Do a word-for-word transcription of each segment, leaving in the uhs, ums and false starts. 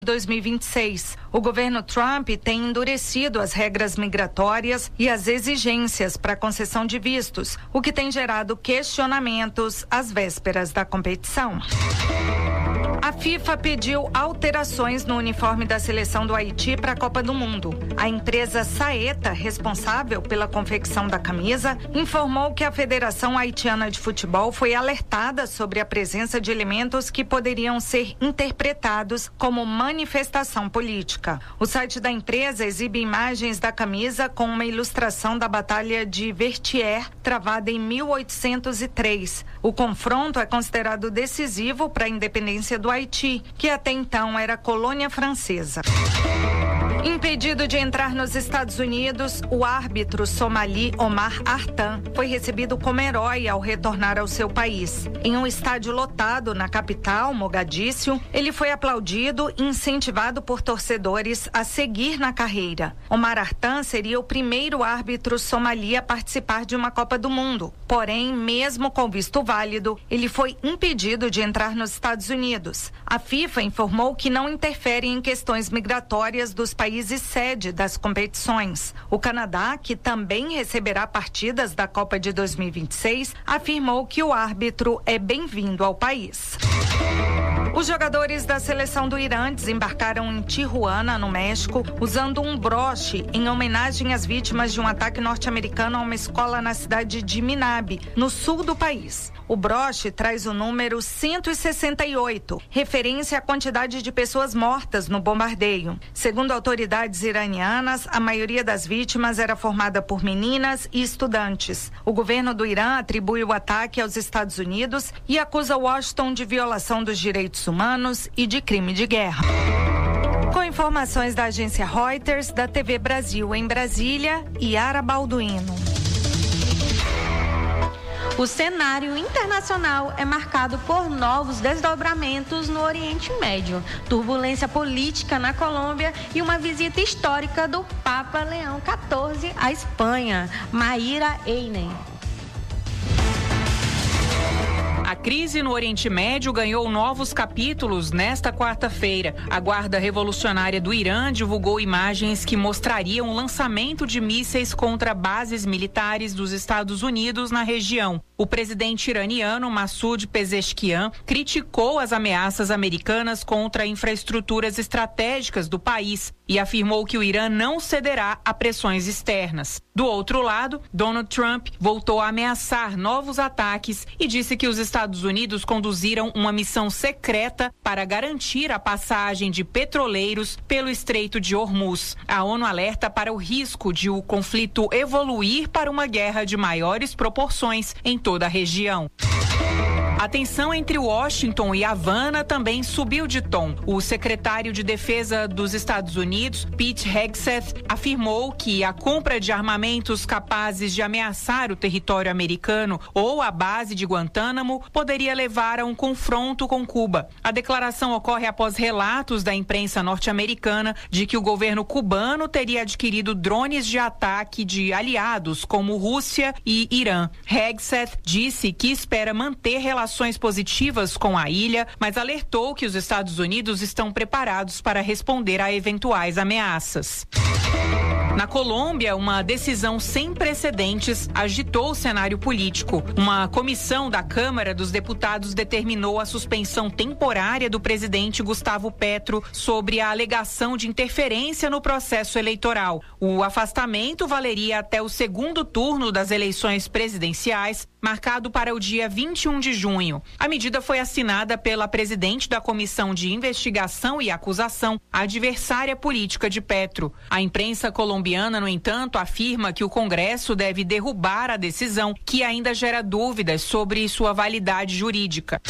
dois mil e vinte e seis. O governo Trump tem endurecido as regras migratórias e as exigências para concessão de vistos, o que tem gerado questionamentos às vésperas da competição. A FIFA pediu alterações no uniforme da seleção do Haiti para a Copa do Mundo. A empresa Saeta, responsável pela confecção da camisa, informou que a Federação Haitiana de Futebol foi alertada sobre a presença de elementos que poderiam ser interpretados como manifestação política. O site da empresa exibe imagens da camisa com uma ilustração da Batalha de Vertières, travada em mil oitocentos e três. O confronto é considerado decisivo para a independência do Haiti, que até então era colônia francesa. Impedido de entrar nos Estados Unidos, o árbitro somali Omar Artan foi recebido como herói ao retornar ao seu país. Em um estádio lotado na capital, Mogadíscio, ele foi aplaudido e incentivado por torcedores a seguir na carreira. Omar Artan seria o primeiro árbitro somali a participar de uma Copa do Mundo. Porém, mesmo com visto válido, ele foi impedido de entrar nos Estados Unidos. A FIFA informou que não interfere em questões migratórias dos países países sede das competições. O Canadá, que também receberá partidas da Copa de dois mil e vinte e seis, afirmou que o árbitro é bem-vindo ao país. Os jogadores da seleção do Irã desembarcaram em Tijuana, no México, usando um broche em homenagem às vítimas de um ataque norte-americano a uma escola na cidade de Minab, no sul do país. O broche traz o número cento e sessenta e oito, referência à quantidade de pessoas mortas no bombardeio. Segundo autoridades iranianas, a maioria das vítimas era formada por meninas e estudantes. O governo do Irã atribui o ataque aos Estados Unidos e acusa Washington de violação dos direitos humanos e de crime de guerra. Com informações da agência Reuters, da T V Brasil em Brasília, Yara Balduino. O cenário internacional é marcado por novos desdobramentos no Oriente Médio, turbulência política na Colômbia e uma visita histórica do Papa Leão quatorze à Espanha. Maíra Einen. A crise no Oriente Médio ganhou novos capítulos nesta quarta-feira. A Guarda Revolucionária do Irã divulgou imagens que mostrariam o lançamento de mísseis contra bases militares dos Estados Unidos na região. O presidente iraniano Massoud Pezeshkian criticou as ameaças americanas contra infraestruturas estratégicas do país e afirmou que o Irã não cederá a pressões externas. Do outro lado, Donald Trump voltou a ameaçar novos ataques e disse que os Estados Unidos conduziram uma missão secreta para garantir a passagem de petroleiros pelo Estreito de Hormuz. A ONU alerta para o risco de o conflito evoluir para uma guerra de maiores proporções em toda a região. A tensão entre Washington e Havana também subiu de tom. O secretário de Defesa dos Estados Unidos, Pete Hegseth, afirmou que a compra de armamentos capazes de ameaçar o território americano ou a base de Guantánamo poderia levar a um confronto com Cuba. A declaração ocorre após relatos da imprensa norte-americana de que o governo cubano teria adquirido drones de ataque de aliados como Rússia e Irã. Hegseth disse que espera manter relações positivas com a ilha, mas alertou que os Estados Unidos estão preparados para responder a eventuais ameaças. Na Colômbia, uma decisão sem precedentes agitou o cenário político. Uma comissão da Câmara dos Deputados determinou a suspensão temporária do presidente Gustavo Petro sobre a alegação de interferência no processo eleitoral. O afastamento valeria até o segundo turno das eleições presidenciais, marcado para o dia vinte e um de junho. A medida foi assinada pela presidente da Comissão de Investigação e Acusação, a adversária política de Petro. A imprensa colombiana, no entanto, afirma que o Congresso deve derrubar a decisão, que ainda gera dúvidas sobre sua validade jurídica.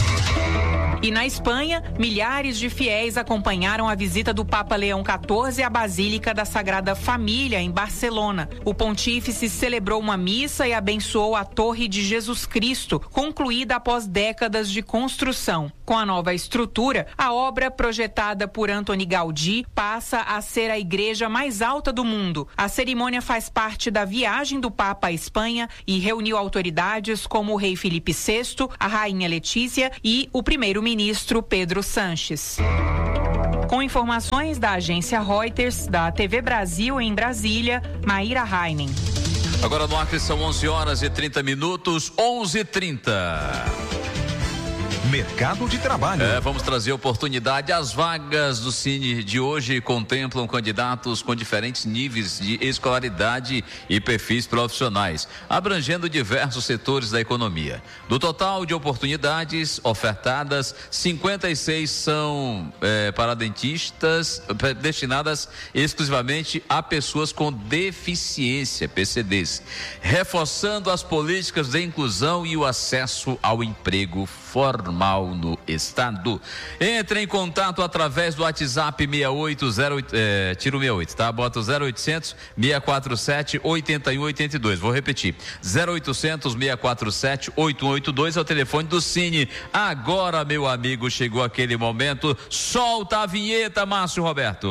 E na Espanha, milhares de fiéis acompanharam a visita do Papa Leão quatorze à Basílica da Sagrada Família, em Barcelona. O pontífice celebrou uma missa e abençoou a Torre de Jesus Cristo, concluída após décadas de construção. Com a nova estrutura, a obra projetada por Antoni Gaudí passa a ser a igreja mais alta do mundo. A cerimônia faz parte da viagem do Papa à Espanha e reuniu autoridades como o rei Felipe sexto, a rainha Letícia e o primeiro-ministro Pedro Sánchez. Com informações da agência Reuters, da T V Brasil em Brasília, Maíra Heinen. Agora no Acre são onze horas e trinta minutos, onze e trinta. Mercado de trabalho. É, vamos trazer oportunidade. As vagas do Cine de hoje contemplam candidatos com diferentes níveis de escolaridade e perfis profissionais, abrangendo diversos setores da economia. Do total de oportunidades ofertadas, cinquenta e seis são é, para dentistas, destinadas exclusivamente a pessoas com deficiência, P C Ds, reforçando as políticas de inclusão e o acesso ao emprego formal no estado. Entre em contato através do WhatsApp seis oito zero oito, é, tiro sessenta e oito, tá? Bota zero oitocentos, seis quatro sete, oito um oito dois. Vou repetir. zero oitocentos, seis quatro sete, oito um oito dois é o telefone do Cine. Agora, meu amigo, chegou aquele momento. Solta a vinheta, Márcio Roberto.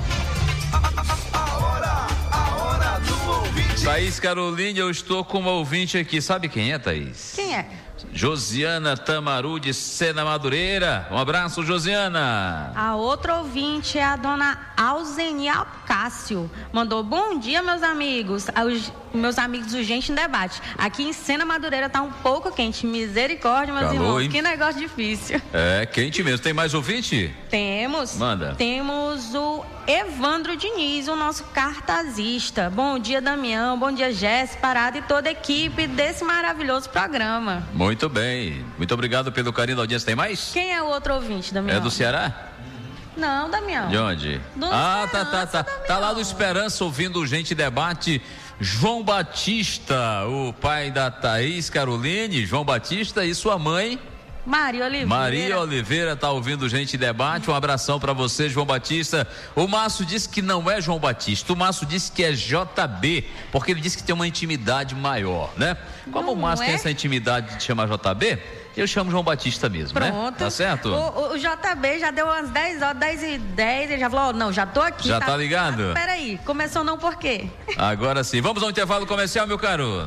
A hora, a hora do ouvinte. Thaís Caroline, eu estou com uma ouvinte aqui. Sabe quem é, Thaís? Quem é? Josiana Tamaru de Sena Madureira. Um abraço, Josiana. A outra ouvinte é a dona Alzenia Cássio. Mandou: bom dia, meus amigos. Aos, meus amigos do Gente em Debate. Aqui em Sena Madureira tá um pouco quente. Misericórdia, meus Calor, irmãos. hein? Que negócio difícil. É, quente mesmo. Tem mais ouvinte? Temos. Manda. Temos o Evandro Diniz, o nosso cartazista. Bom dia, Damião. Bom dia, Jéssica, Parada e toda a equipe desse maravilhoso programa. Muito bem. Muito obrigado pelo carinho da audiência. Tem mais? Quem é o outro ouvinte, Damião? É do Ceará? Não, Damião. De onde? Do ah, tá, tá, Esperança, tá. Damião. Tá lá do Esperança ouvindo o Gente Debate. João Batista, o pai da Thaís Caroline, João Batista, e sua mãe Maria Oliveira. Maria Oliveira tá ouvindo Gente Debate. Um abração pra você, João Batista. O Márcio disse que não é João Batista, o Márcio disse que é J B, porque ele disse que tem uma intimidade maior, né? Como Não o Márcio é? tem essa intimidade de chamar J B, eu chamo João Batista mesmo, Pronto. né? Tá certo? O, o, o J B já deu umas dez horas, dez e dez, ele já falou: oh, não, já tô aqui. Já tá ligado? Ah, peraí, começou não por quê? Agora sim. Vamos ao intervalo comercial, meu caro.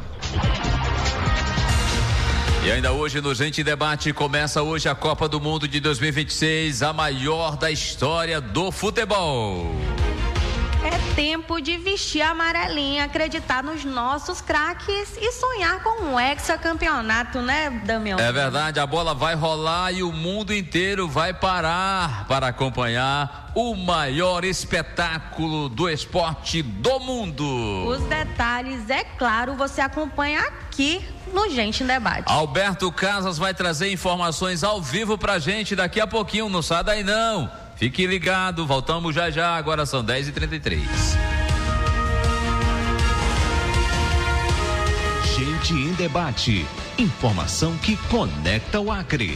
E ainda hoje no Gente Debate começa hoje a Copa do Mundo de dois mil e vinte e seis, a maior da história do futebol. É tempo de vestir a amarelinha, acreditar nos nossos craques e sonhar com um hexacampeonato, né, Damião? É verdade, a bola vai rolar e o mundo inteiro vai parar para acompanhar o maior espetáculo do esporte do mundo. Os detalhes, é claro, você acompanha aqui no Gente em Debate. Alberto Casas vai trazer informações ao vivo pra gente daqui a pouquinho, não sai daí não. Fique ligado, voltamos já já, agora são dez e trinta e três. Gente em Debate. Informação que conecta o Acre.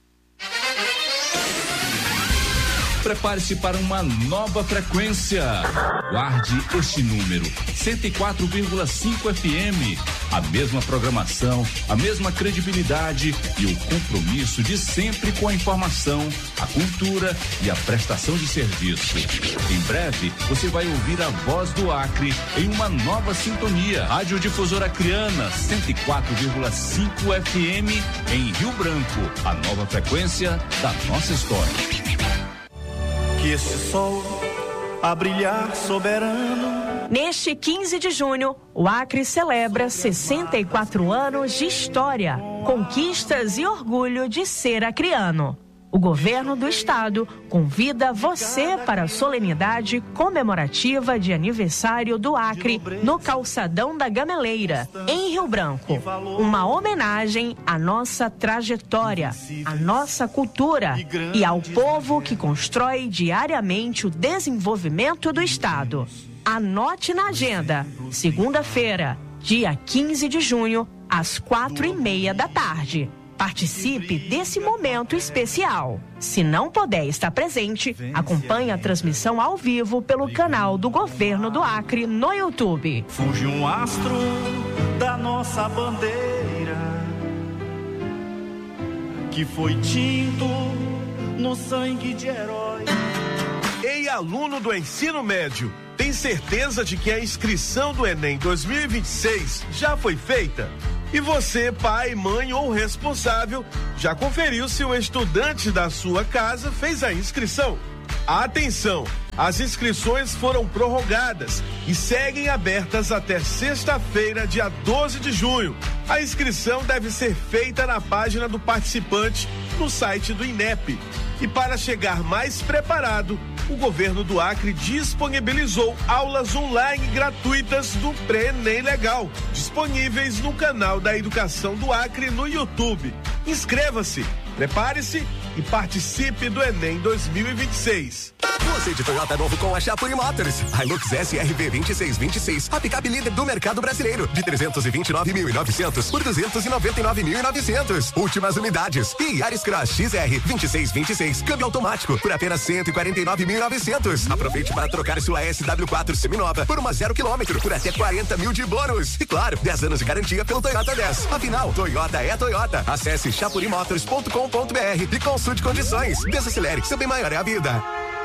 Prepare-se para uma nova frequência. Guarde este número, cento e quatro vírgula cinco F M. A mesma programação, a mesma credibilidade e o compromisso de sempre com a informação, a cultura e a prestação de serviço. Em breve, você vai ouvir a voz do Acre em uma nova sintonia. Rádio Difusora Acreana, cento e quatro vírgula cinco F M em Rio Branco. A nova frequência da nossa história. Que esse sol a brilhar soberano. Neste quinze de junho, o Acre celebra sessenta e quatro anos de história, conquistas e orgulho de ser acreano. O governo do estado convida você para a solenidade comemorativa de aniversário do Acre no Calçadão da Gameleira, em Rio Branco. Uma homenagem à nossa trajetória, à nossa cultura e ao povo que constrói diariamente o desenvolvimento do estado. Anote na agenda, segunda-feira, dia quinze de junho, às quatro e meia da tarde. Participe desse momento especial. Se não puder estar presente, acompanhe a transmissão ao vivo pelo canal do Governo do Acre no YouTube. Fuge um astro da nossa bandeira que foi tinto no sangue de herói. Ei, aluno do ensino médio, tem certeza de que a inscrição do Enem dois mil e vinte e seis já foi feita? E você, pai, mãe ou responsável, já conferiu se o estudante da sua casa fez a inscrição? Atenção! As inscrições foram prorrogadas e seguem abertas até sexta-feira, dia doze de junho. A inscrição deve ser feita na página do participante no site do INEP. E para chegar mais preparado, o governo do Acre disponibilizou aulas online gratuitas do Pré-ENEM Legal, disponíveis no canal da Educação do Acre no YouTube. Inscreva-se, prepare-se e participe do Enem dois mil e vinte e seis. Você de Toyota novo com a Chapuri Motors. Hilux S R V vinte e seis vinte e seis, a picape líder do mercado brasileiro, de trezentos e vinte e nove mil e novecentos por duzentos e noventa e nove mil e novecentos. Últimas unidades. E Yaris Cross X R vinte e seis vinte e seis, câmbio automático, por apenas cento e quarenta e nove mil e novecentos. Aproveite para trocar sua S W quatro seminova por uma zero quilômetro por até quarenta mil de bônus. E claro, dez anos de garantia pelo Toyota dez. Afinal, Toyota é Toyota. Acesse chapuri motors ponto com ponto b r e consulte condições. Desacelere, seu bem maior é a vida.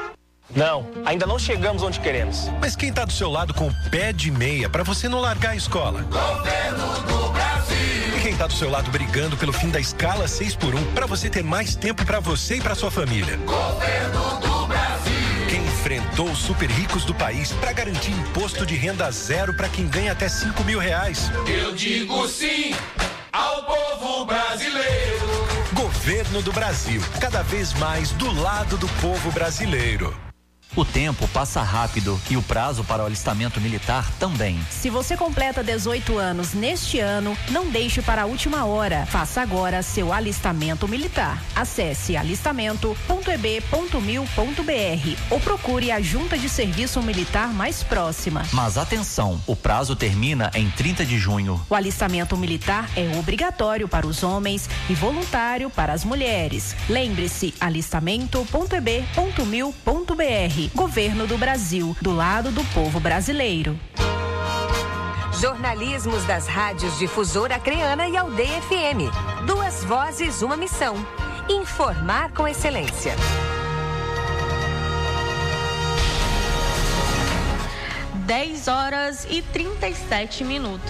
Não, ainda não chegamos onde queremos. Mas quem tá do seu lado com o pé de meia pra você não largar a escola? Governo do Brasil. E quem tá do seu lado brigando pelo fim da escala seis por um pra você ter mais tempo pra você e pra sua família? Governo do Brasil. Quem enfrentou os super ricos do país pra garantir imposto de renda zero pra quem ganha até cinco mil reais? Eu digo sim ao povo brasileiro. Governo do Brasil, cada vez mais do lado do povo brasileiro. O tempo passa rápido e o prazo para o alistamento militar também. Se você completa dezoito anos neste ano, não deixe para a última hora. Faça agora seu alistamento militar. Acesse alistamento ponto e b ponto mil ponto b r ou procure a junta de serviço militar mais próxima. Mas atenção, o prazo termina em trinta de junho. O alistamento militar é obrigatório para os homens e voluntário para as mulheres. Lembre-se, alistamento ponto e b ponto mil ponto b r. Governo do Brasil, do lado do povo brasileiro. Jornalismos das rádios Difusora Acreana e Aldeia F M. Duas vozes, uma missão. Informar com excelência. dez horas e trinta e sete minutos.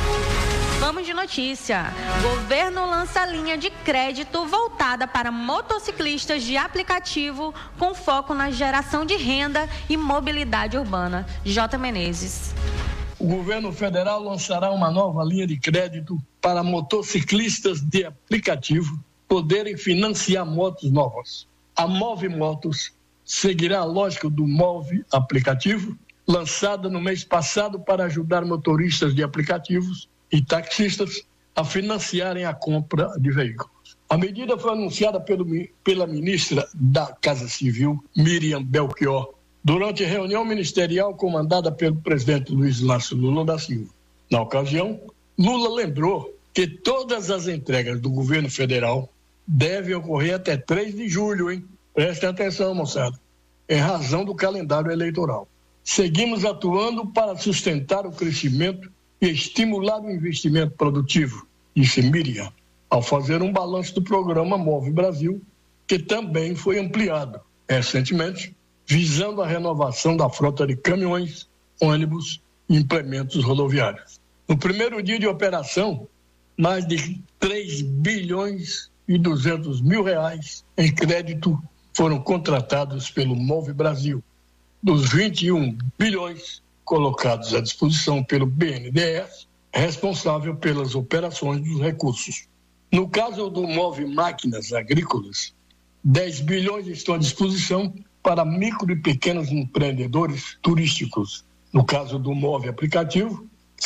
Vamos de notícia. Governo lança linha de crédito voltada para motociclistas de aplicativo com foco na geração de renda e mobilidade urbana. J. Menezes. O governo federal lançará uma nova linha de crédito para motociclistas de aplicativo poderem financiar motos novas. A Move Motos seguirá a lógica do Move Aplicativo, lançada no mês passado para ajudar motoristas de aplicativos e taxistas a financiarem a compra de veículos. A medida foi anunciada pelo, pela ministra da Casa Civil, Miriam Belchior, durante a reunião ministerial comandada pelo presidente Luiz Inácio Lula da Silva. Na ocasião, Lula lembrou que todas as entregas do governo federal devem ocorrer até três de julho, hein? Prestem atenção, moçada, em razão do calendário eleitoral. Seguimos atuando para sustentar o crescimento e estimular o investimento produtivo, disse Miriam, ao fazer um balanço do programa Move Brasil, que também foi ampliado recentemente, visando a renovação da frota de caminhões, ônibus e implementos rodoviários. No primeiro dia de operação, mais de três bilhões e duzentos mil reais em crédito foram contratados pelo Move Brasil. Dos vinte e um bilhões colocados à disposição pelo B N D E S, responsável pelas operações dos recursos. No caso do Move Máquinas Agrícolas, dez bilhões estão à disposição para micro e pequenos empreendedores turísticos. No caso do Move Aplicativo,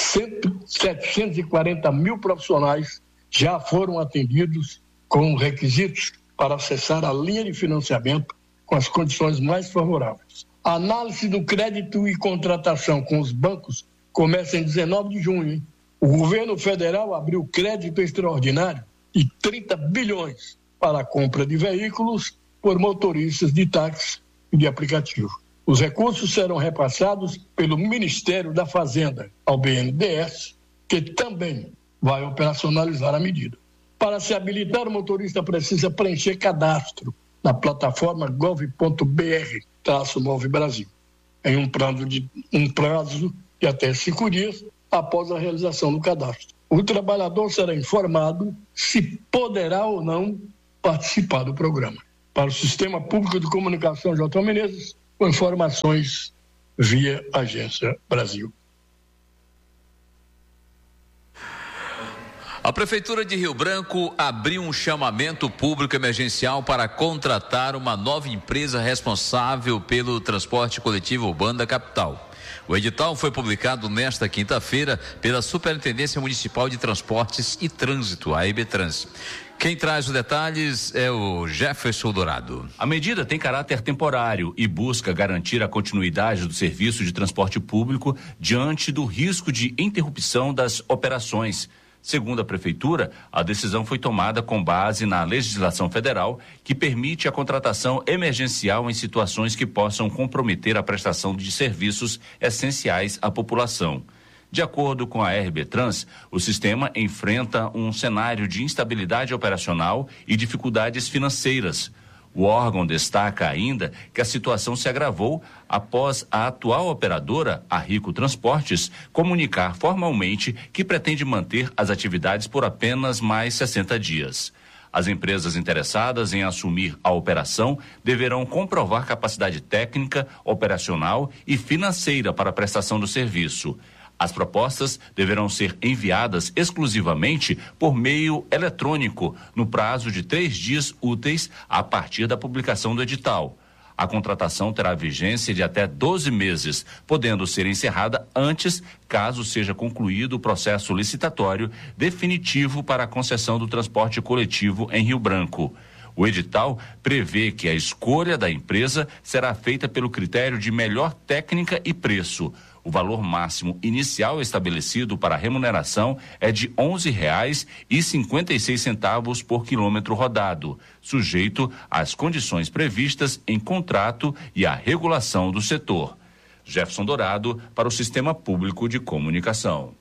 setecentos e quarenta mil profissionais já foram atendidos com requisitos para acessar a linha de financiamento com as condições mais favoráveis. A análise do crédito e contratação com os bancos começa em dezenove de junho. Hein? O governo federal abriu crédito extraordinário de trinta bilhões para a compra de veículos por motoristas de táxi e de aplicativo. Os recursos serão repassados pelo Ministério da Fazenda ao B N D E S, que também vai operacionalizar a medida. Para se habilitar, o motorista precisa preencher cadastro na plataforma gov ponto br traço Move Brasil, em um prazo, de, um prazo de até cinco dias após a realização do cadastro. O trabalhador será informado se poderá ou não participar do programa. para o Sistema Público de Comunicação J. Menezes, com informações via Agência Brasil. A Prefeitura de Rio Branco abriu um chamamento público emergencial para contratar uma nova empresa responsável pelo transporte coletivo urbano da capital. O edital foi publicado nesta quinta-feira pela Superintendência Municipal de Transportes e Trânsito, a EBTrans. Quem traz os detalhes é o Jefferson Dourado. A medida tem caráter temporário e busca garantir a continuidade do serviço de transporte público diante do risco de interrupção das operações. Segundo a Prefeitura, a decisão foi tomada com base na legislação federal que permite a contratação emergencial em situações que possam comprometer a prestação de serviços essenciais à população. De acordo com a R B Trans, o sistema enfrenta um cenário de instabilidade operacional e dificuldades financeiras. O órgão destaca ainda que a situação se agravou após a atual operadora, a Rico Transportes, comunicar formalmente que pretende manter as atividades por apenas mais sessenta dias. As empresas interessadas em assumir a operação deverão comprovar capacidade técnica, operacional e financeira para a prestação do serviço. As propostas deverão ser enviadas exclusivamente por meio eletrônico, no prazo de três dias úteis a partir da publicação do edital. A contratação terá vigência de até doze meses, podendo ser encerrada antes, caso seja concluído o processo licitatório definitivo para a concessão do transporte coletivo em Rio Branco. O edital prevê que a escolha da empresa será feita pelo critério de melhor técnica e preço. O valor máximo inicial estabelecido para a remuneração é de onze reais e cinquenta e seis centavos por quilômetro rodado, sujeito às condições previstas em contrato e à regulação do setor. Jefferson Dourado, para o Sistema Público de Comunicação.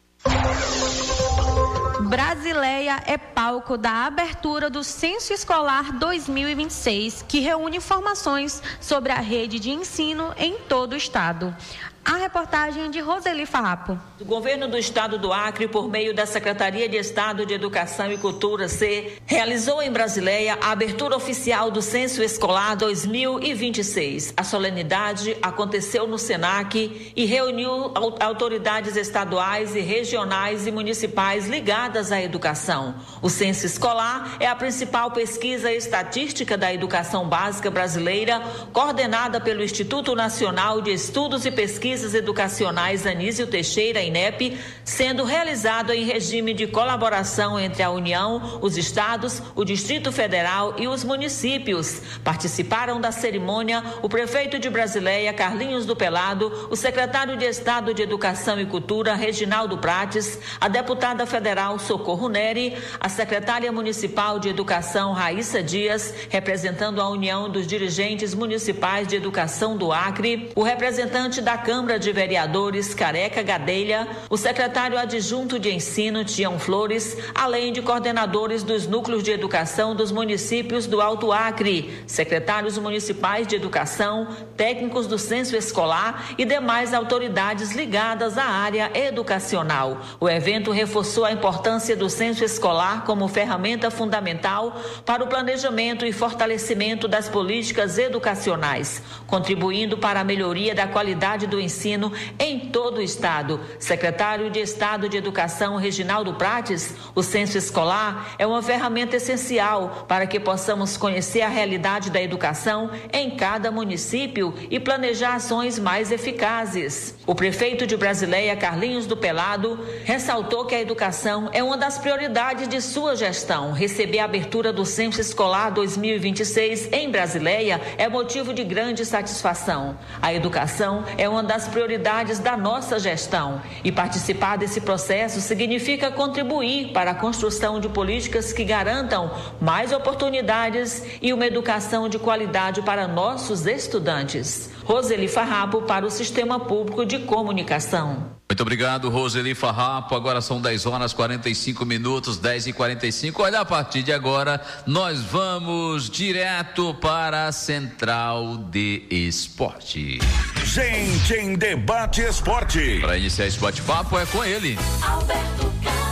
Brasileia é palco da abertura do Censo Escolar dois mil e vinte e seis, que reúne informações sobre a rede de ensino em todo o estado. A reportagem de Roseli Farrapo. O governo do estado do Acre, por meio da Secretaria de Estado de Educação e Cultura, C, realizou em Brasileia a abertura oficial do Censo Escolar dois mil e vinte e seis. A solenidade aconteceu no SENAC e reuniu autoridades estaduais e regionais e municipais ligadas à educação. O Censo Escolar é a principal pesquisa estatística da educação básica brasileira, coordenada pelo Instituto Nacional de Estudos e Pesquisas Educacionais Anísio Teixeira, INEP, sendo realizado em regime de colaboração entre a União, os estados, o Distrito Federal e os municípios. Participaram da cerimônia o prefeito de Brasileia, Carlinhos do Pelado, o secretário de Estado de Educação e Cultura, Reginaldo Prates, a deputada federal Socorro Neri, a secretária municipal de Educação, Raíssa Dias, representando a União dos Dirigentes Municipais de Educação do Acre, o representante da Câmara Câmara de Vereadores Careca Gadelha, o secretário adjunto de Ensino Tião Flores, além de coordenadores dos núcleos de educação dos municípios do Alto Acre, secretários municipais de educação, técnicos do censo escolar e demais autoridades ligadas à área educacional. O evento reforçou a importância do censo escolar como ferramenta fundamental para o planejamento e fortalecimento das políticas educacionais, contribuindo para a melhoria da qualidade do ensino em todo o estado. Secretário de Estado de Educação, Reginaldo Prates, o censo escolar é uma ferramenta essencial para que possamos conhecer a realidade da educação em cada município e planejar ações mais eficazes. O prefeito de Brasileia, Carlinhos do Pelado, ressaltou que a educação é uma das prioridades de sua gestão. Receber a abertura do Censo Escolar dois mil e vinte e seis em Brasileia é motivo de grande satisfação. A educação é uma das prioridades da nossa gestão e participar desse processo significa contribuir para a construção de políticas que garantam mais oportunidades e uma educação de qualidade para nossos estudantes. Roseli Farrapo, para o Sistema Público de Comunicação. Muito obrigado, Roseli Farrapo. Agora são dez horas e quarenta e cinco minutos, dez e quarenta e cinco. Olha, a partir de agora, nós vamos direto para a Central de Esporte. Gente em Debate Esporte. Para iniciar esse bate-papo é com ele. Alberto Casas.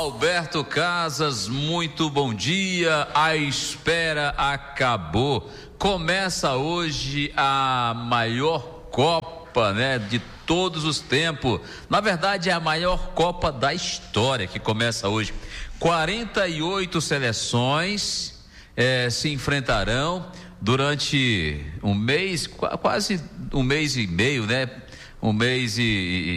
Alberto Casas, muito bom dia. A espera acabou. Começa hoje a maior Copa, né, de todos os tempos. Na verdade, é a maior Copa da história que começa hoje. quarenta e oito seleções eh, se enfrentarão durante um mês, quase um mês e meio, né? Um mês e,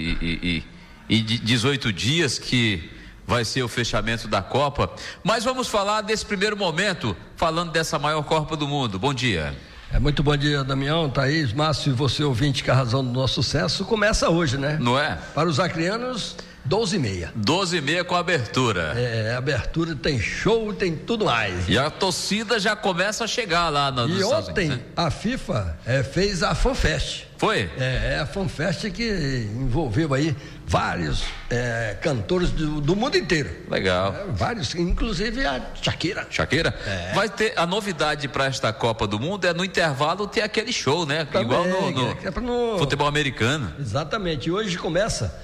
e, e, e dezoito dias que vai ser o fechamento da Copa. Mas vamos falar desse primeiro momento, falando dessa maior Copa do mundo. Bom dia. É, muito bom dia, Damião, Thaís, Márcio e você, ouvinte, que a razão do nosso sucesso começa hoje, né? Não é? Para os acrianos, doze e meia. doze e meia com a abertura. É, abertura, tem show, tem tudo mais. E a torcida já começa a chegar lá na, E ontem, né? a FIFA é, fez a FanFest. Foi? É, é a FanFest que envolveu aí vários é, cantores do, do mundo inteiro. Legal. É, vários, inclusive a Shakira. Shakira? É. Vai ter, a novidade para esta Copa do Mundo é no intervalo ter aquele show, né? Também, igual no, no, é, é no futebol americano. Exatamente. E hoje começa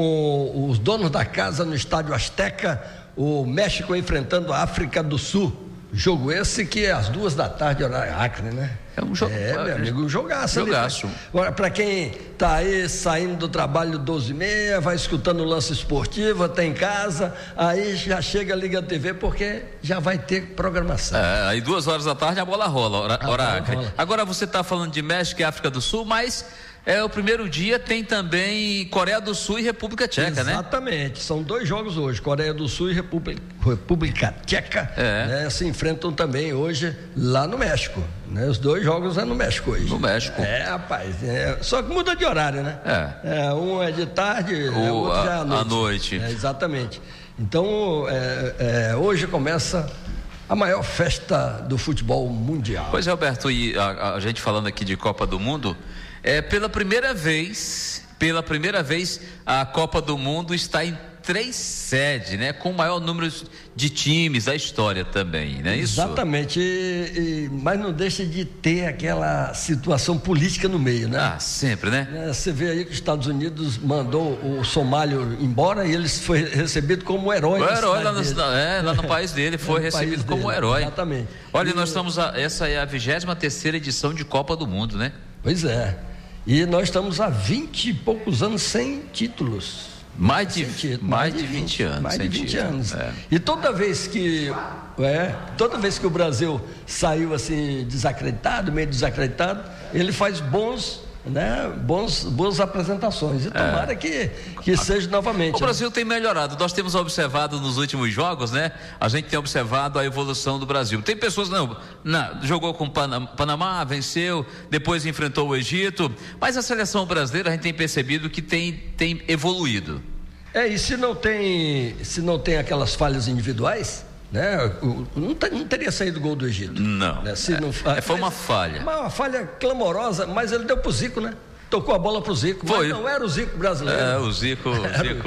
com os donos da casa no Estádio Azteca, o México enfrentando a África do Sul. Jogo esse que é às duas da tarde, horário Acre, né? É um jogo. É, meu amigo, um jogaço. Jogaço. Agora, para quem tá aí saindo do trabalho doze e meia, vai escutando o lance esportivo, até em casa, aí já chega, liga a T V, porque já vai ter programação. É, aí duas horas da tarde a bola rola, hora, a hora bola Acre. rola. Agora você tá falando de México e África do Sul, mas é o primeiro dia, tem também Coreia do Sul e República Tcheca, Exatamente. né? Exatamente, são dois jogos hoje, Coreia do Sul e República, República Tcheca, é. né, se enfrentam também hoje lá no México, né? Os dois jogos é no México hoje. No México. É, rapaz, é, só que muda de horário, né? É. é um é de tarde, o é, outro a, já é à noite. À noite. É, exatamente. Então, é, é, hoje começa a maior festa do futebol mundial. Pois é, Alberto, e a, a gente falando aqui de Copa do Mundo, é pela primeira vez, pela primeira vez a Copa do Mundo está em três sedes, né? Com o maior número de times da história também, não é isso? Exatamente, e, e, mas não deixa de ter aquela situação política no meio, né? Ah, sempre, né? É, você vê aí que os Estados Unidos mandou o Somálio embora e ele foi recebido como herói. O herói lá no, é, lá no país dele, foi é, recebido como dele, herói. Exatamente. Olha, e, nós estamos, a, essa é a vigésima terceira edição de Copa do Mundo, né? Pois é, e nós estamos há vinte e poucos anos sem títulos. Mais de, título, mais, mais de vinte anos. Mais de vinte título. anos. É. E toda vez que é, toda vez que o Brasil saiu assim desacreditado, meio desacreditado, ele faz bons, né, bons, boas apresentações. E tomara é. que, que seja novamente. O Brasil né? tem melhorado. Nós temos observado nos últimos jogos, né? A gente tem observado a evolução do Brasil. Tem pessoas, não, não jogou com Panamá, Panamá, venceu, depois enfrentou o Egito, mas a seleção brasileira a gente tem percebido que tem, tem evoluído. É, e se não tem, se não tem aquelas falhas individuais, né? Não, não teria saído o gol do Egito. Não. Né? Se é, não é, foi uma falha. Uma, uma falha clamorosa, mas ele deu pro Zico, né? Tocou a bola pro Zico. Foi. Mas não era o Zico brasileiro. É, o Zico. O Zico,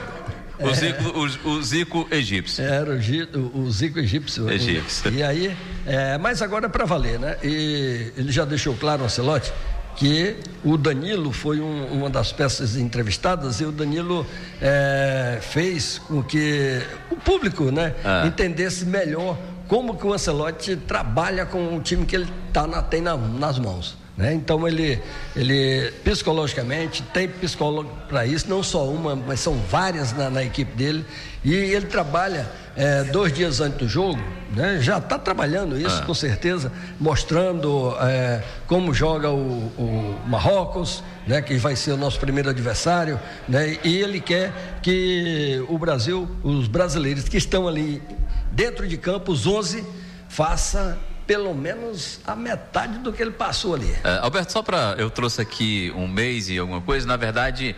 o, o, Zico o, o Zico egípcio. Era o, o Zico egípcio. Egípcio. E aí, é, mas agora é para valer, né? E ele já deixou claro, o Ancelotti, que o Danilo foi um, uma das peças entrevistadas e o Danilo é, fez com que o público, né, ah. entendesse melhor como que o Ancelotti trabalha com o time que ele tá na, tem na, nas mãos. Né? Então ele, ele psicologicamente tem psicólogo para isso, não só uma, mas são várias na, na equipe dele, e ele trabalha é, dois dias antes do jogo, né? Já está trabalhando isso ah. com certeza, mostrando é, como joga o, o Marrocos, né? Que vai ser o nosso primeiro adversário, né? E ele quer que o Brasil, os brasileiros que estão ali dentro de campo, os onze, faça pelo menos a metade do que ele passou ali. É, Alberto, só para eu trouxe aqui um mês e alguma coisa, na verdade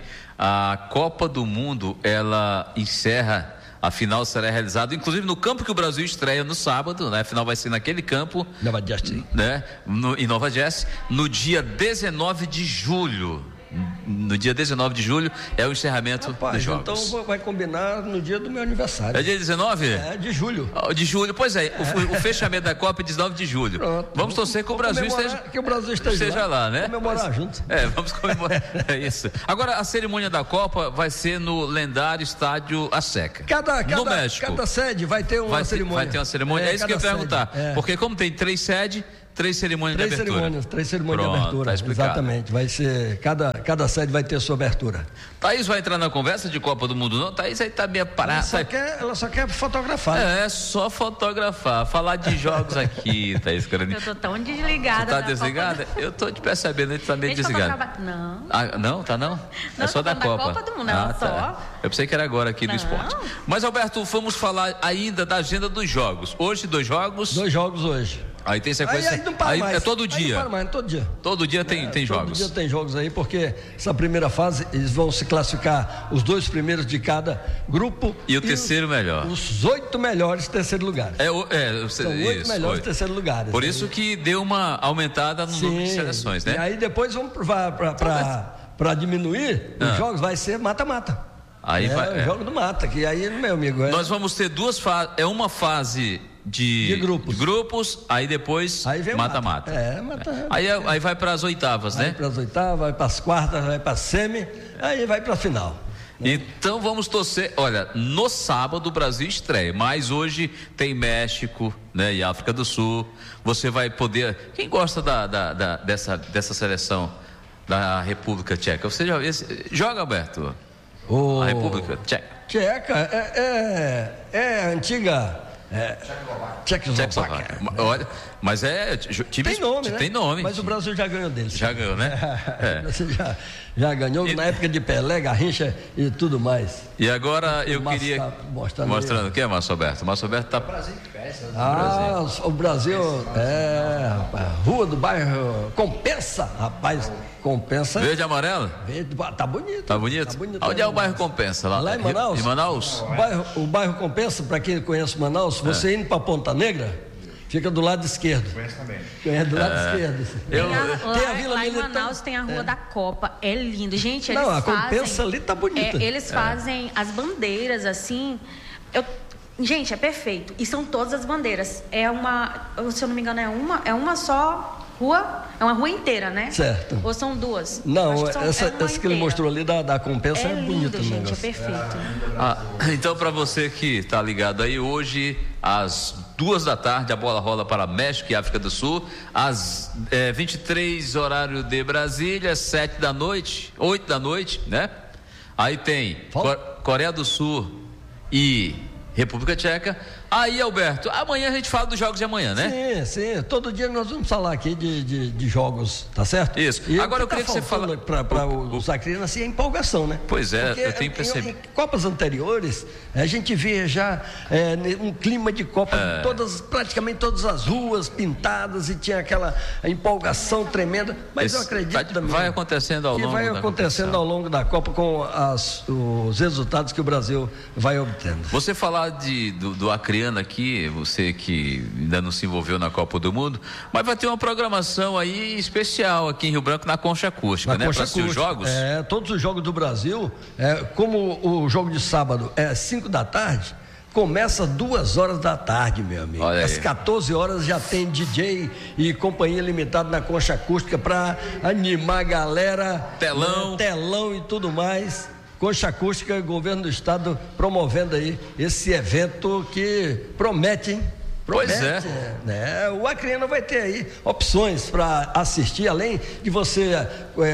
a Copa do Mundo ela encerra, a final será realizada inclusive no campo que o Brasil estreia no sábado, né? A final vai ser naquele campo, Nova Jersey, né? No, em Nova Jersey, no dia dezenove de julho. No dia dezenove de julho é o encerramento Rapaz, dos jogos. Então vai combinar no dia do meu aniversário. É dia dezenove? É, de julho. Oh, de julho, pois é. é. O, o fechamento da Copa é dezenove de julho. Pronto. Vamos torcer que o Brasil esteja, que o Brasil esteja, esteja lá. lá, né? Comemorar Mas, junto. É, vamos comemorar. É isso. Agora, a cerimônia da Copa vai ser no lendário estádio Azteca. Cada, cada, no México. Cada sede vai ter uma vai ter, cerimônia. Vai ter uma cerimônia. É, é isso que eu ia perguntar. É. Porque como tem três sedes, três cerimônias três de abertura. Cerimônias, três cerimônias Pronto, de abertura. Tá explicado. Exatamente. Vai ser, cada, cada sede vai ter sua abertura. Thaís vai entrar na conversa de Copa do Mundo, não? Thaís aí tá meio parada. Ela só quer, ela só quer fotografar. É, só fotografar. Falar de jogos aqui, Thaís Carani. Eu tô tão desligada. Você tá desligada? Do... Eu tô te percebendo, que tá meio Deixa desligada. Eu não. Ah, não, tá não? Não, é só da Copa. Da Copa do Mundo, ah, é tá. só. Eu pensei que era agora aqui não. do esporte. Mas, Alberto, vamos falar ainda da agenda dos jogos. Hoje, dois jogos. Dois jogos hoje. Aí tem sequência. Aí, aí não para aí mais. É todo dia. Aí não para mais, todo dia. Todo dia tem, é, tem todo jogos. Todo dia tem jogos aí, porque essa primeira fase eles vão se classificar os dois primeiros de cada grupo. E o e terceiro os, melhor. Os oito melhores terceiro lugar. É, é, São oito isso, melhores oito. terceiro lugar. Por isso que deu uma aumentada no Sim, número de seleções, né? E aí depois vamos para diminuir ah. os jogos, vai ser mata-mata. Aí é, vai. É o jogo do mata, que aí, meu amigo. É... Nós vamos ter duas fases. É uma fase. De, de grupos. de grupos, aí depois mata-mata. É, mata. Aí, aí vai para as oitavas, vai né? Para as oitavas, vai para as quartas, vai para a semi, aí vai para a final. Então vamos torcer. Olha, no sábado o Brasil estreia, mas hoje tem México, né? E África do Sul. Você vai poder. Quem gosta da, da, da, dessa, dessa seleção da República Tcheca? Você já esse, joga, Alberto? O... A República Tcheca. Tcheca é, é, é a antiga. É, Tchecoslováquia. Olha, mas é time, tem nome, né? Tem nome. Mas o Brasil já ganhou deles. Já ganhou, né? É. O Brasil já, já ganhou e... na época de Pelé, Garrincha e tudo mais. E agora eu o queria tá mostrando, mostrando o que é, Márcio Alberto? Márcio Alberto tá. O Brasil cresce, ah, Brasil. o Brasil é, rapaz, rua do bairro Compensa, rapaz. Compensa. Verde e amarelo? Verde, tá bonito. Tá bonito? Tá bonito. Onde é o bairro Compensa? Lá, lá em Manaus. Em Manaus? O bairro, o bairro Compensa, para quem conhece Manaus, você é. indo para Ponta Negra, fica do lado esquerdo. Conhece também. É, do lado é. esquerdo. Eu, tem a, lá, tem a Vila lá em Manaus tem a Rua é. da Copa, é lindo. Gente, eles Não, a fazem, Compensa ali tá bonita. É, eles fazem é. as bandeiras assim. Eu, gente, é perfeito. E são todas as bandeiras. É uma, se eu não me engano, é uma, é uma só rua, é uma rua inteira, né? Certo. Ou são duas? Não, são, essa, é essa que ele mostrou ali da, da Compensa é, é bonita. Lindo, gente, é perfeito. Ah, então, para você que está ligado aí, hoje, às duas da tarde, a bola rola para México e África do Sul. Às é, vinte e três, horário de Brasília, sete da noite, oito da noite, né? Aí tem Cor- Coreia do Sul e República Tcheca. Aí, Alberto, amanhã a gente fala dos jogos de amanhã, né? Sim, sim. Todo dia nós vamos falar aqui de, de, de jogos, tá certo? Isso. E agora eu tá queria que você falasse. Para os acrianos, assim, é empolgação, né? Pois é, Porque eu tenho percebido. Em, em Copas anteriores, a gente via já é, um clima de Copa, é. todas, praticamente todas as ruas pintadas e tinha aquela empolgação tremenda. Mas Esse, eu acredito vai, também. Vai acontecendo ao que longo vai da acontecendo ao longo da Copa com as, os resultados que o Brasil vai obtendo. Você falar de, do, do acreano aqui, você que ainda não se envolveu na Copa do Mundo, mas vai ter uma programação aí especial aqui em Rio Branco na Concha Acústica, na né? Concha Para os jogos. É, todos os jogos do Brasil, é, como o jogo de sábado é cinco da tarde, começa duas horas da tarde, meu amigo. Às quatorze horas já tem D J e companhia limitada na Concha Acústica para animar a galera. Telão. Né, telão e tudo mais. Concha Acústica, governo do estado promovendo aí esse evento que promete, hein? Promete, pois é. Né? O acreano vai ter aí opções para assistir, além de você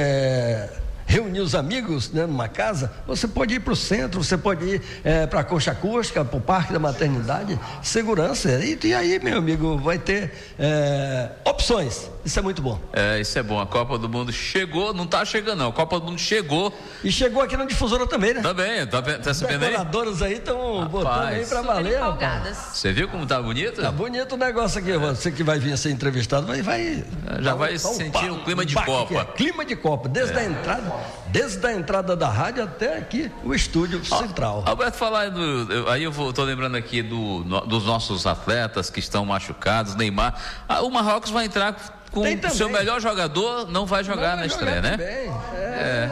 é, reunir os amigos, né, numa casa, você pode ir para o centro, você pode ir é, para a Concha Acústica, para o Parque da Maternidade, segurança, e, e aí, meu amigo, vai ter é, opções, isso é muito bom. É, isso é bom, a Copa do Mundo chegou, não está chegando não, a Copa do Mundo chegou. E chegou aqui na difusora também, né? Também, tá, tá sabendo aí? Os decoradores aí estão botando aí para valer, rapaz. Você viu como tá bonito? Tá bonito o negócio aqui, você que vai vir a ser entrevistado, vai... vai já vai um, sentir um, um clima de um Copa. É, clima de Copa, desde é. a entrada... Desde a entrada da rádio até aqui, o estúdio ah, central. Alberto, falar do, eu, aí eu vou, tô lembrando aqui do, no, dos nossos atletas que estão machucados, Neymar. Ah, o Marrocos vai entrar com o seu melhor jogador, não vai jogar não na vai estreia, jogar né? É.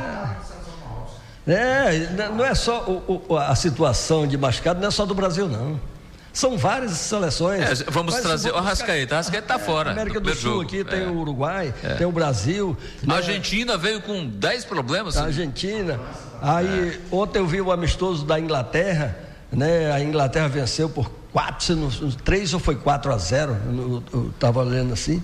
é. É, não é só o, o, a situação de machucado, não é só do Brasil, não. São várias seleções. É, vamos Mas, trazer o Arrascaeta. O Arrascaeta está fora. A América do Sul jogo. aqui tem é. o Uruguai, é. tem o Brasil. A né? Argentina veio com dez problemas. A Argentina. Aí é. ontem eu vi o amistoso da Inglaterra, né? A Inglaterra venceu por quatro, três ou foi quatro a zero, eu estava lendo assim.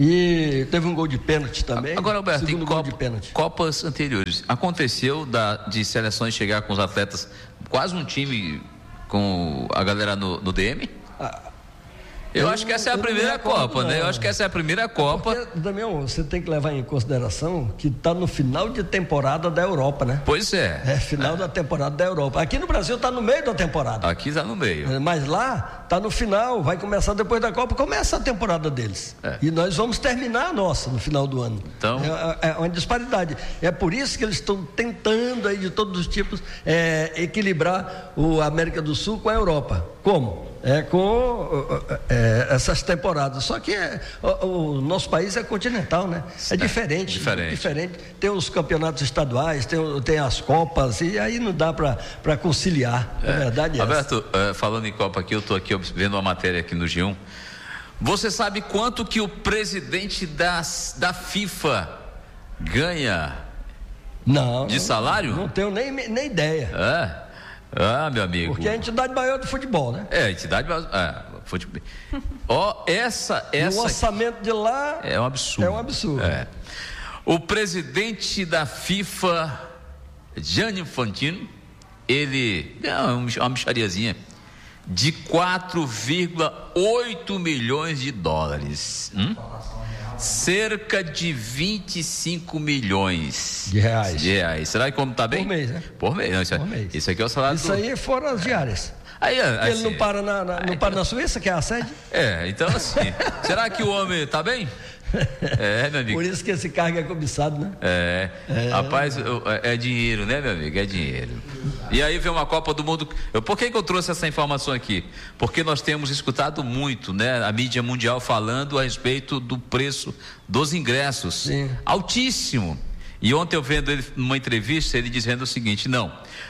E teve um gol de pênalti também. Agora, Alberto, em Copa, de pênalti. Copas anteriores, aconteceu da, de seleções chegar com os atletas, quase um time com a galera no, no D M? Ah, eu, eu acho que essa é a primeira Copa, né? Eu acho que essa é a primeira Copa. Porque, Damião, você tem que levar em consideração que está no final de temporada da Europa, né? Pois é. É final é. da temporada da Europa. Aqui no Brasil está no meio da temporada. Aqui está no meio. Mas lá está no final, vai começar depois da Copa, começa a temporada deles. É. E nós vamos terminar a nossa no final do ano. Então... É, é uma disparidade. É por isso que eles estão tentando aí de todos os tipos é, equilibrar o América do Sul com a Europa. Como? É com é, essas temporadas. Só que é, o, o nosso país é continental, né? É diferente. É diferente. diferente. Tem os campeonatos estaduais, tem, tem as Copas, e aí não dá para conciliar. É. A verdade é Alberto, essa. Uh, falando em Copa aqui, eu estou aqui vendo uma matéria aqui no G um. Você sabe quanto que o presidente das, da FIFA ganha não, de salário? Não, não tenho nem, nem ideia. É. Ah, meu amigo. Porque é a entidade maior do futebol, né? É, a entidade maior. É, futebol. Ó, oh, essa, essa. E o orçamento de lá. É um absurdo. É um absurdo. É. O presidente da FIFA, Gianni Infantino, ele. É uma mixariazinha. De quatro vírgula oito milhões de dólares. Hum? Cerca de vinte e cinco milhões de reais. de reais. Será que como tá bem? Por mês, né? Por mês. Não, isso, Por mês. Isso aqui é o salário. Isso do... aí é fora as diárias. Aí, assim, ele não para na, na, não para na Suíça, que é a sede? É, então assim. Será que o homem tá bem? É, meu amigo. Por isso que esse cargo é cobiçado, né? É, é. Rapaz, é dinheiro, né, meu amigo? É dinheiro. E aí vem uma Copa do Mundo. Eu, por que que eu trouxe essa informação aqui? Porque nós temos escutado muito, né, a mídia mundial falando a respeito do preço dos ingressos. Sim. Altíssimo. E ontem eu vendo ele numa entrevista, ele dizendo o seguinte: não,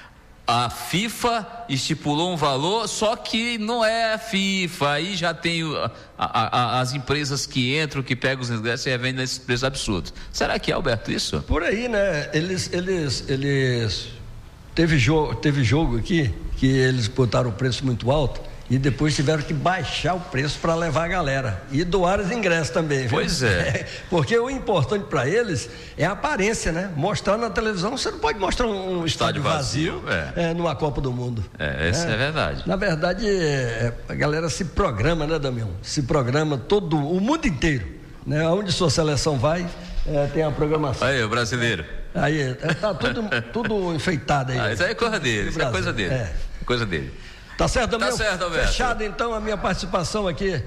a FIFA estipulou um valor, só que não é a FIFA, aí já tem o, a, a, as empresas que entram, que pegam os ingressos e revendem nesses preços absurdos. Será que é, Alberto, isso? Por aí, né? Eles, eles, eles teve jogo, teve jogo aqui que eles botaram o preço muito alto e depois tiveram que baixar o preço para levar a galera e doar os ingressos também, viu? Pois é. Porque o importante para eles é a aparência, né? Mostrar na televisão, você não pode mostrar um estádio, estádio vazio, vazio é. É, numa Copa do Mundo. É, isso é, é verdade. Na verdade, é, a galera se programa, né, Damião? Se programa todo, o mundo inteiro, né? Onde sua seleção vai, é, tem a programação. Aí, o brasileiro. Aí, tá tudo, tudo enfeitado aí. Ah, isso aí é coisa dele, isso é coisa dele. É. Coisa dele. Tá certo, Damião? Tá certo, Alberto. Fechado então a minha participação aqui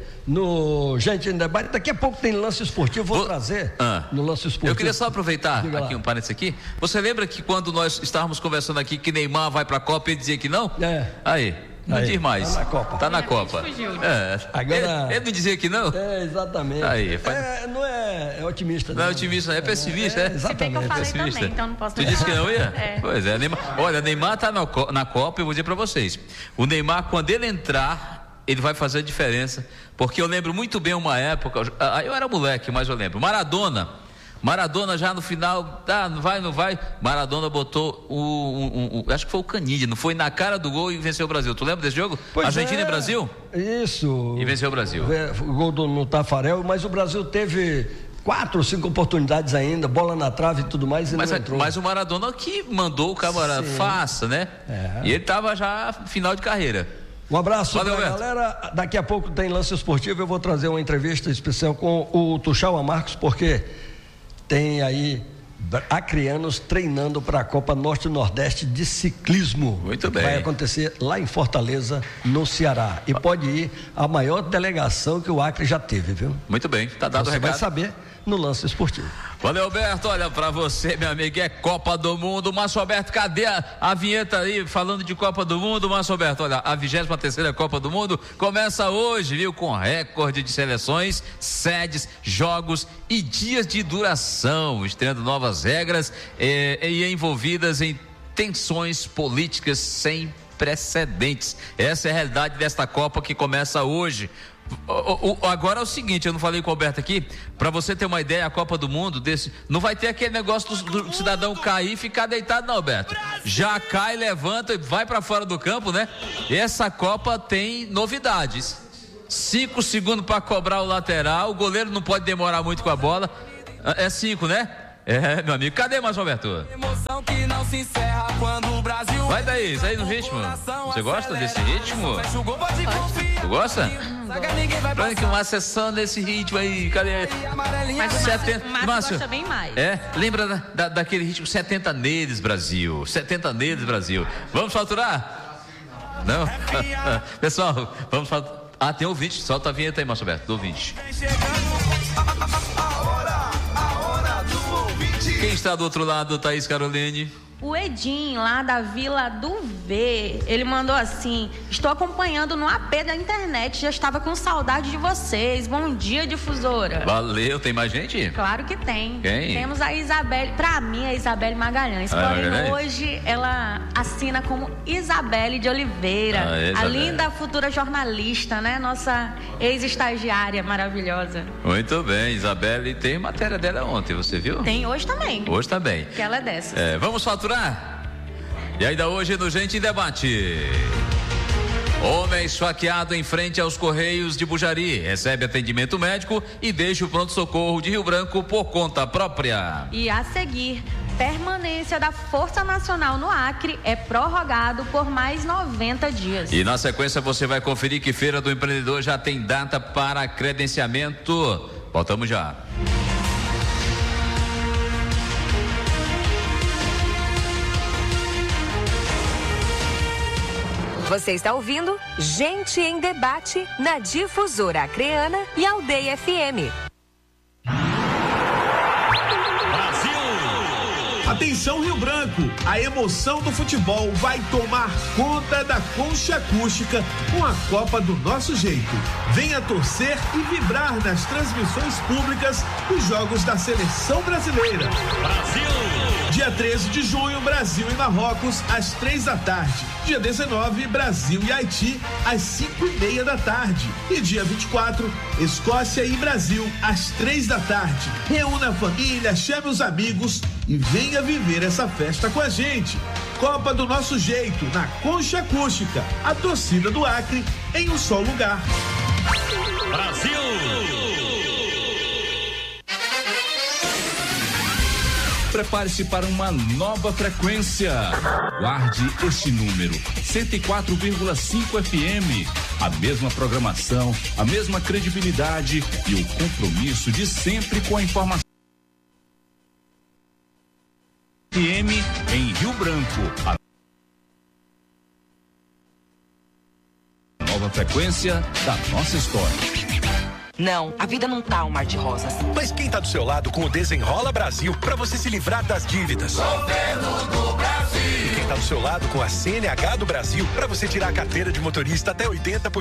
no Gente em Debate. Daqui a pouco tem lance esportivo, vou, vou... trazer ah. no lance esportivo. Eu queria só aproveitar Diga aqui lá. um parênteses aqui. Você lembra que quando nós estávamos conversando aqui que Neymar vai pra Copa e dizia que não? É. Aí. Não Aí, diz mais. Tá na Copa. Tá na Copa. É. Agora... ele, ele não dizia que não? É, exatamente. Aí, faz... é, não é, é otimista. Não, não é otimista, é pessimista, é? é exatamente. Se bem que eu falei pessimista. também, então não posso Tu disse que não ia? É. Pois é, Neymar, olha, Neymar tá na, na Copa, eu vou dizer pra vocês. O Neymar, quando ele entrar, ele vai fazer a diferença. Porque eu lembro muito bem uma época, eu era moleque, mas eu lembro. Maradona. Maradona já no final, ah, não vai, não vai. Maradona botou o, o, o acho que foi o Canide, não foi na cara do gol e venceu o Brasil. Tu lembra desse jogo? Pois Argentina é, e Brasil? Isso. E venceu o Brasil. O gol do, no Tafarel, mas o Brasil teve quatro ou cinco oportunidades ainda, bola na trave e tudo mais, e mas, não entrou. Mas o Maradona que mandou o camarada, faça, né? É. E ele tava já final de carreira. Um abraço Valeu, pra Beto. galera. Daqui a pouco tem lance esportivo. Eu vou trazer uma entrevista especial com o Tuxaua Marcos, porque tem aí acreanos treinando para a Copa Norte e Nordeste de ciclismo. Muito bem. Vai acontecer lá em Fortaleza, no Ceará. E pode ir a maior delegação que o Acre já teve, viu? Muito bem, tá dado o Você recado. vai saber no lance esportivo. Valeu, Alberto. Olha, pra você, meu amigo, é Copa do Mundo. Márcio Alberto, cadê a, a vinheta aí falando de Copa do Mundo? Márcio Alberto, olha, a vigésima terceira Copa do Mundo começa hoje, viu? Com recorde de seleções, sedes, jogos e dias de duração, estreando novas regras eh, e envolvidas em tensões políticas sem precedentes. Essa é a realidade desta Copa que começa hoje. O, o, agora é o seguinte, eu não falei com o Alberto aqui, pra você ter uma ideia, a Copa do Mundo desse, não vai ter aquele negócio do, do cidadão cair e ficar deitado não, Alberto. Já cai, levanta e vai pra fora do campo, né? E essa Copa tem novidades. Cinco segundos pra cobrar o lateral, o goleiro não pode demorar muito com a bola. É cinco, né? É, meu amigo, cadê mais, Roberto? Vai daí, sai no ritmo. Você gosta desse ritmo? Tu gosta? Olha que uma sessão desse ritmo aí, cadê? Mas o setenta... Márcio, Márcio gosta bem mais. É, lembra da, da, daquele ritmo setenta neles, Brasil. setenta neles, Brasil. Vamos faturar? Não? Pessoal, vamos faturar. Ah, tem ouvinte, solta a vinheta aí, Márcio Alberto, do ouvinte. Quem está do outro lado, Thaís Caroline? O Edim, lá da Vila do V, ele mandou assim: estou acompanhando no A P da internet, já estava com saudade de vocês. Bom dia, difusora. Valeu, tem mais gente? Claro que tem. Quem? Temos a Isabelle, pra mim é Isabelle Magalhães, ah, porém Magalhães? Hoje ela assina como Isabelle de Oliveira, ah, é, a linda futura jornalista, né? Nossa ex-estagiária maravilhosa. Muito bem, Isabelle, tem matéria dela ontem, você viu? Tem hoje também. Hoje também. Que ela é dessas. É, vamos faturar? E ainda hoje no Gente em Debate. Homem esfaqueado em frente aos Correios de Bujari recebe atendimento médico e deixa o pronto-socorro de Rio Branco por conta própria. E a seguir, permanência da Força Nacional no Acre é prorrogado por mais noventa dias. E na sequência você vai conferir que Feira do Empreendedor já tem data para credenciamento. Voltamos já. Você está ouvindo Gente em Debate na Difusora Acreana e Aldeia F M. Atenção, Rio Branco, a emoção do futebol vai tomar conta da Concha Acústica com a Copa do Nosso Jeito. Venha torcer e vibrar nas transmissões públicas dos jogos da Seleção Brasileira. Brasil! Dia treze de junho, Brasil e Marrocos, às três da tarde. Dia dezenove, Brasil e Haiti, às cinco e meia da tarde. E dia vinte e quatro, Escócia e Brasil, às três da tarde. Reúna a família, chame os amigos e venha viver essa festa com a gente. Copa do Nosso Jeito, na Concha Acústica. A torcida do Acre em um só lugar. Brasil! Prepare-se para uma nova frequência. Guarde este número, cento e quatro vírgula cinco F M. A mesma programação, a mesma credibilidade e o compromisso de sempre com a informação. F M em Rio Branco. A nova frequência da nossa história. Não, a vida não tá um mar de rosas. Mas quem tá do seu lado com o Desenrola Brasil pra você se livrar das dívidas? Governo do Brasil. E quem tá do seu lado com a C N H do Brasil pra você tirar a carteira de motorista até oitenta por cento